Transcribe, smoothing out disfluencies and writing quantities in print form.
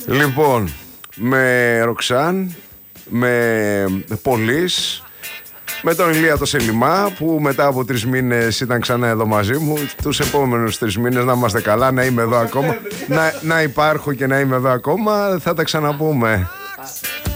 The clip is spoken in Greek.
Λοιπόν, με Ροξάν, με Πολύς, με τον Ηλία το Σελιμά που μετά από 3 μήνες ήταν ξανά εδώ μαζί μου. Τους επόμενους 3 μήνες να είμαστε καλά, να είμαι εδώ ακόμα, να υπάρχω και να είμαι εδώ ακόμα. Θα τα ξαναπούμε.